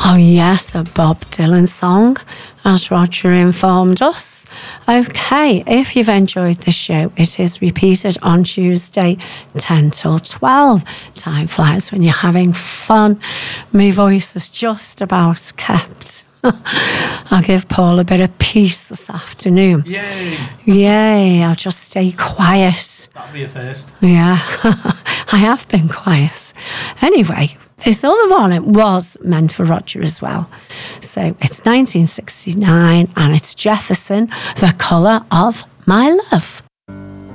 Oh yes, a Bob Dylan song, as Roger informed us. Okay, if you've enjoyed the show, it is repeated on Tuesday, 10 till 12. Time flies when you're having fun. My voice is just about kept. I'll give Paul a bit of peace this afternoon. Yay! Yay, I'll just stay quiet. That'll be a first. Yeah, I have been quiet. Anyway, this other one, it was meant for Roger as well. So it's 1969 and it's Jefferson, The Colour of My Love.